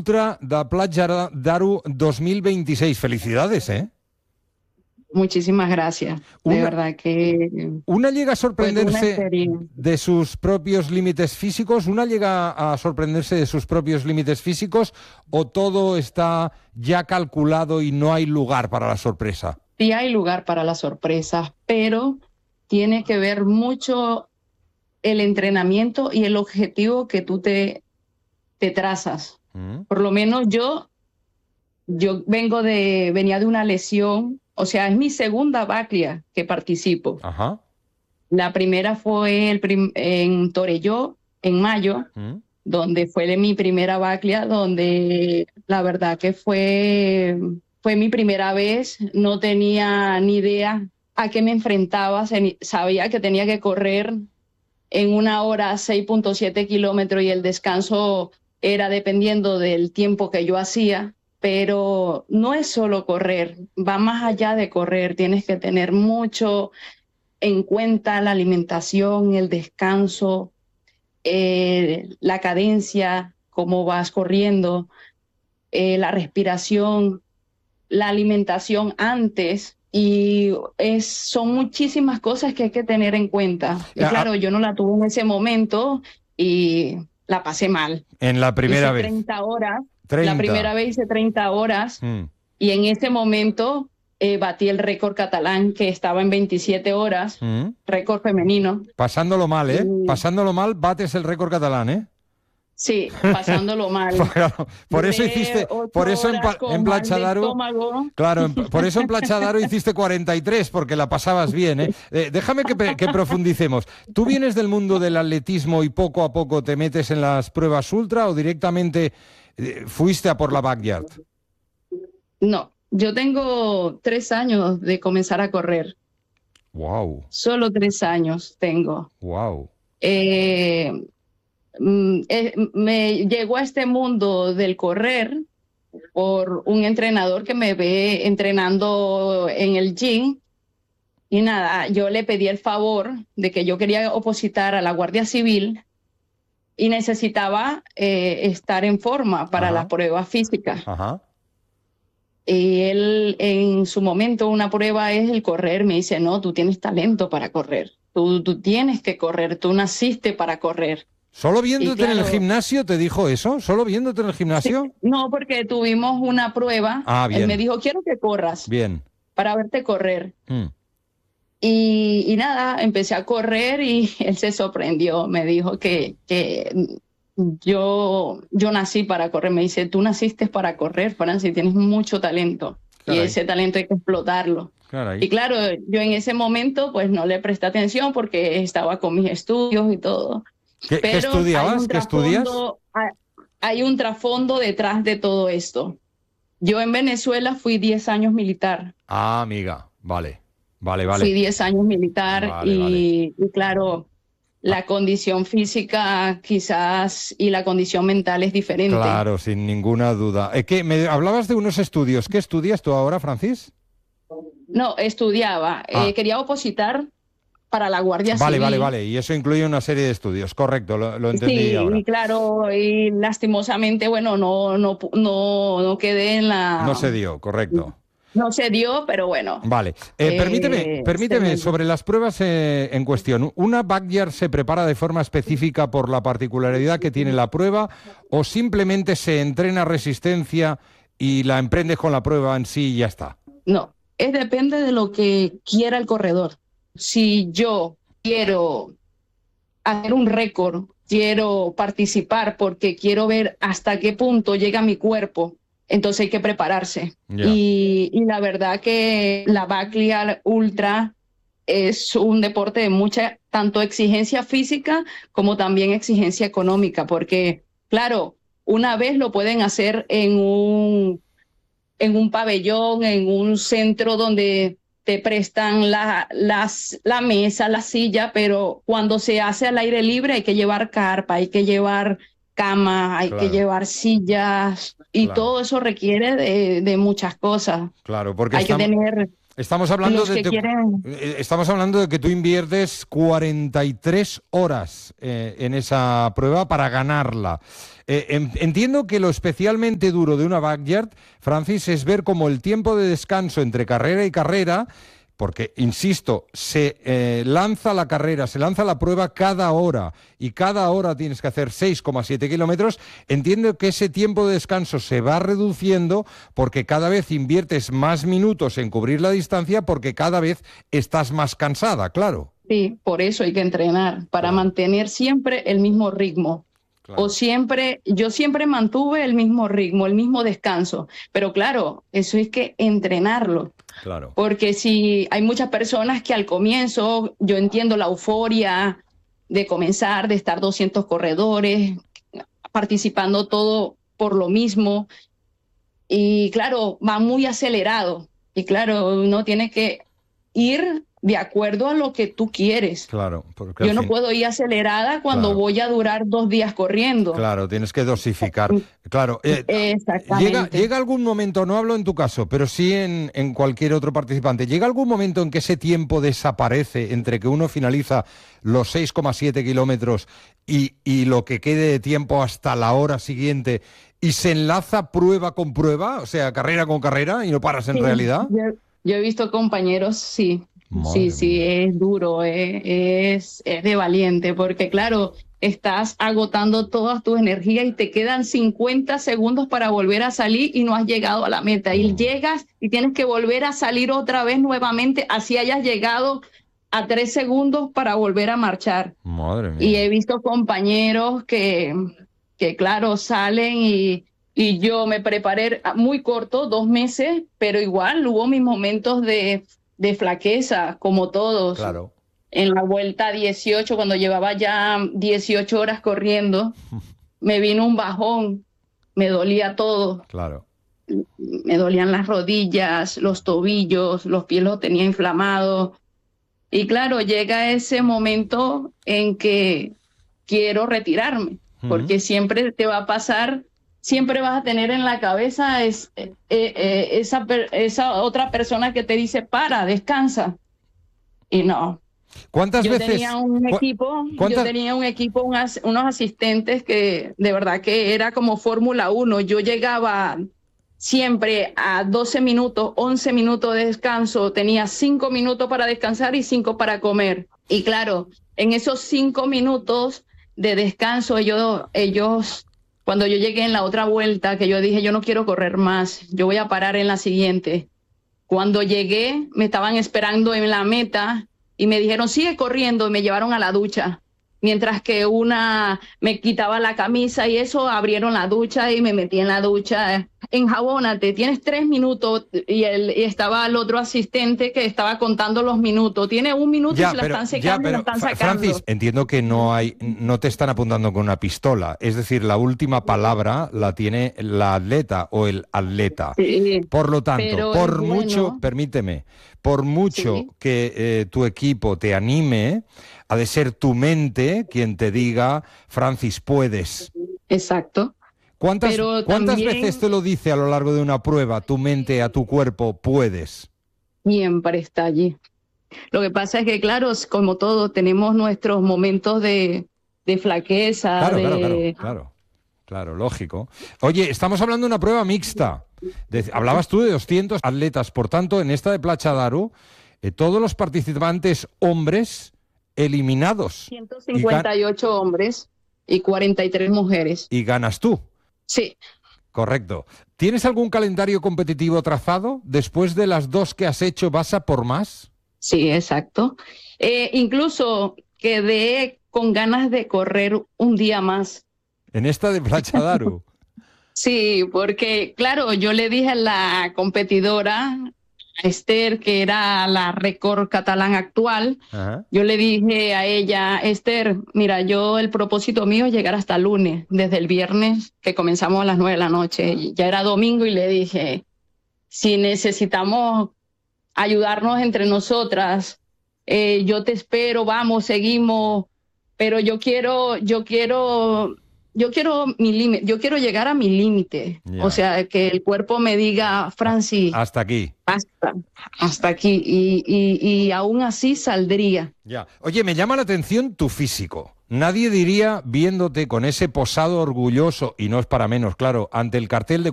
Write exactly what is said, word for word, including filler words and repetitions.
Ultra da Platja d'Aro dos mil veintiséis. Felicidades, ¿eh? Muchísimas gracias. Una, de verdad que... ¿Una llega a sorprenderse una de sus propios límites físicos? ¿Una llega a sorprenderse de sus propios límites físicos? ¿O todo está ya calculado y no hay lugar para la sorpresa? Sí hay lugar para las sorpresas, pero tiene que ver mucho el entrenamiento y el objetivo que tú te, te trazas. Mm. Por lo menos yo, yo vengo de, venía de una lesión. O sea, es mi segunda Baclia que participo. Ajá. La primera fue el prim en Torelló, en mayo, ¿Mm? donde fue mi primera Baclia, donde la verdad que fue, fue mi primera vez. No tenía ni idea a qué me enfrentaba. Sabía que tenía que correr en una hora seis punto siete kilómetros y el descanso era dependiendo del tiempo que yo hacía. Pero no es solo correr, va más allá de correr. Tienes que tener mucho en cuenta la alimentación, el descanso, eh, la cadencia, cómo vas corriendo, eh, la respiración, la alimentación antes. Y es, son muchísimas cosas que hay que tener en cuenta. Y claro, yo no la tuve en ese momento y la pasé mal. En la primera hice vez. treinta horas. treinta. La primera vez hice treinta horas mm. y en ese momento eh, batí el récord catalán que estaba en veintisiete horas, mm. récord femenino. Pasándolo mal, ¿eh? Y... Pasándolo mal, bates el récord catalán, ¿eh? Sí, pasándolo mal. Claro, por eso hiciste, por eso en, en Platja d'Aro, claro, en, por eso en Platja d'Aro hiciste cuarenta y tres, porque la pasabas bien, ¿eh? Eh, déjame que, que profundicemos. ¿Tú vienes del mundo del atletismo y poco a poco te metes en las pruebas ultra o directamente eh, fuiste a por la backyard? No, yo tengo tres años de comenzar a correr. Wow. Solo tres años tengo. Wow. Eh... Me llegó a este mundo del correr por un entrenador que me ve entrenando en el gym y nada, yo le pedí el favor de que yo quería opositar a la Guardia Civil y necesitaba eh, estar en forma para Ajá. la prueba física. Ajá. Y él en su momento una prueba es el correr, me dice, no, tú tienes talento para correr, tú, tú tienes que correr, tú naciste para correr. ¿Solo viéndote claro, en el gimnasio te dijo eso? ¿Solo viéndote en el gimnasio? Sí, no, porque tuvimos una prueba. Ah, bien. Él me dijo, quiero que corras. Bien. Para verte correr. Mm. Y, y nada, empecé a correr y él se sorprendió. Me dijo que, que yo, yo nací para correr. Me dice, tú naciste para correr, Francis, tienes mucho talento. Caray. Y ese talento hay que explotarlo. Caray. Y claro, yo en ese momento pues no le presté atención porque estaba con mis estudios y todo. ¿Qué, ¿qué estudiabas? ¿Qué estudias? Hay un trasfondo detrás de todo esto. Yo en Venezuela fui diez años militar. Ah, amiga, vale, vale, vale. Fui diez años militar vale, y, vale. y claro, la ah. condición física quizás y la condición mental es diferente. Claro, sin ninguna duda. Eh, ¿qué, me hablabas de unos estudios. ¿Qué estudias tú ahora, Francis? No, estudiaba. Ah. Eh, quería opositar para la Guardia vale, Civil. Vale, vale, vale. Y eso incluye una serie de estudios, correcto, lo, lo entendí sí, ahora. Sí, claro, y lastimosamente, bueno, no, no, no, no quedé en la... No se dio, correcto. No se dio, pero bueno. Vale. Eh, eh, permíteme, permíteme se... sobre las pruebas eh, en cuestión. ¿Una backyard se prepara de forma específica por la particularidad que tiene la prueba o simplemente se entrena resistencia y la emprendes con la prueba en sí y ya está? No, es depende de lo que quiera el corredor. Si yo quiero hacer un récord, quiero participar porque quiero ver hasta qué punto llega mi cuerpo, entonces hay que prepararse. Yeah. Y, y la verdad que la Backyard Ultra es un deporte de mucha, tanto exigencia física como también exigencia económica, porque, claro, una vez lo pueden hacer en un, en un pabellón, en un centro donde te prestan la, las, la mesa, la silla, pero cuando se hace al aire libre hay que llevar carpa, hay que llevar cama, hay claro. que llevar sillas y claro. todo eso requiere de, de muchas cosas. Claro, porque hay estamos, que tener... Estamos hablando, de, quieren... estamos hablando de que tú inviertes cuarenta y tres horas eh, en esa prueba para ganarla. Eh, en, entiendo que lo especialmente duro de una backyard, Francis, es ver cómo el tiempo de descanso entre carrera y carrera, porque, insisto, se eh, lanza la carrera, se lanza la prueba cada hora y cada hora tienes que hacer seis coma siete kilómetros. Entiendo que ese tiempo de descanso se va reduciendo porque cada vez inviertes más minutos en cubrir la distancia porque cada vez estás más cansada, claro. Sí, por eso hay que entrenar, para claro. mantener siempre el mismo ritmo. Claro. O siempre, yo siempre mantuve el mismo ritmo, el mismo descanso, pero claro, eso hay que entrenarlo. Claro. Porque si hay muchas personas que al comienzo, yo entiendo la euforia de comenzar, de estar doscientos corredores, participando todo por lo mismo, y claro, va muy acelerado, y claro, uno tiene que ir de acuerdo a lo que tú quieres. Claro. Yo no fin... puedo ir acelerada cuando claro. voy a durar dos días corriendo. Claro, tienes que dosificar. Claro. Eh, Exactamente. Llega, llega algún momento, no hablo en tu caso, pero sí en, en cualquier otro participante, ¿llega algún momento en que ese tiempo desaparece entre que uno finaliza los seis coma siete kilómetros y, y lo que quede de tiempo hasta la hora siguiente y se enlaza prueba con prueba, o sea, carrera con carrera y no paras en sí, realidad? Yo, yo he visto compañeros, sí. Madre sí, sí, mía. Es duro, es, es, es de valiente, porque claro, estás agotando todas tus energías y te quedan cincuenta segundos para volver a salir y no has llegado a la meta. Y llegas y tienes que volver a salir otra vez nuevamente, así hayas llegado a tres segundos para volver a marchar. Madre mía. Y he visto compañeros que, que claro, salen y... Y yo me preparé muy corto, dos meses, pero igual hubo mis momentos de... de flaqueza, como todos. Claro. En la vuelta dieciocho, cuando llevaba ya dieciocho horas corriendo, me vino un bajón, me dolía todo. Claro. Me dolían las rodillas, los tobillos, los pies los tenía inflamados. Y claro, llega ese momento en que quiero retirarme, uh-huh. porque siempre te va a pasar... Siempre vas a tener en la cabeza es, eh, eh, esa, esa otra persona que te dice, para, descansa. Y no. ¿Cuántas yo veces? Tenía un equipo, yo tenía un equipo, unas, unos asistentes que de verdad que era como Fórmula uno. Yo llegaba siempre a doce minutos, once minutos de descanso. Tenía cinco minutos para descansar y cinco para comer. Y claro, en esos cinco minutos de descanso, ellos... ellos Cuando yo llegué en la otra vuelta, que yo dije, yo no quiero correr más, yo voy a parar en la siguiente. Cuando llegué, me estaban esperando en la meta y me dijeron, sigue corriendo, y me llevaron a la ducha. Mientras que una me quitaba la camisa y eso, abrieron la ducha y me metí en la ducha. Enjabónate, tienes tres minutos. Y, el, y estaba el otro asistente que estaba contando los minutos. Tiene un minuto ya, y se pero, la están secando, ya, pero, la están sacando. Francis, entiendo que no hay, no te están apuntando con una pistola. Es decir, la última palabra la tiene la atleta o el atleta. Sí, por lo tanto, por mucho, bueno. permíteme, por mucho sí. que eh, tu equipo te anime, ha de ser tu mente quien te diga, Francis, puedes. Exacto. ¿Cuántas, Pero ¿cuántas también, veces te lo dice a lo largo de una prueba tu mente a tu cuerpo, puedes? Siempre está allí. Lo que pasa es que, claro, como todos, tenemos nuestros momentos de, de flaqueza. Claro, de... claro, claro, claro, claro, lógico. Oye, estamos hablando de una prueba mixta. De, hablabas tú de doscientos atletas, por tanto, en esta de Platja d'Aro, eh, todos los participantes hombres eliminados. ciento cincuenta y ocho hombres y cuarenta y tres mujeres. ¿Y ganas tú? Sí. Correcto. ¿Tienes algún calendario competitivo trazado? ¿Después de las dos que has hecho, vas a por más? Sí, exacto. Eh, incluso quedé con ganas de correr un día más. ¿En esta de Platja d'Aro? Sí, porque, claro, yo le dije a la competidora, a Esther, que era la récord catalán actual, ajá, yo le dije a ella, Esther, mira, yo el propósito mío es llegar hasta el lunes, desde el viernes que comenzamos a las nueve de la noche, ya era domingo y le dije, si necesitamos ayudarnos entre nosotras, eh, yo te espero, vamos, seguimos, pero yo quiero, yo quiero yo quiero mi límite, yo quiero llegar a mi límite. O sea, que el cuerpo me diga, Franci, hasta aquí. Hasta, hasta aquí. Y, y, y aún así saldría. Ya. Oye, me llama la atención tu físico. Nadie diría, viéndote con ese posado orgulloso, y no es para menos, claro, ante el cartel de